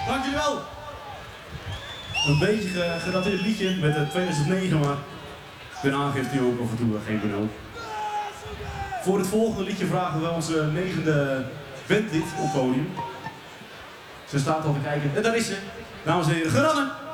Dank jullie wel. Een beetje gedateerd liedje met 2009, maar hun aangifte nu ook af en toe geen benul. Voor het volgende liedje vragen we onze 9e bandlid op podium. Ze staat al te kijken. En daar is ze. Dames en heren, Geranne.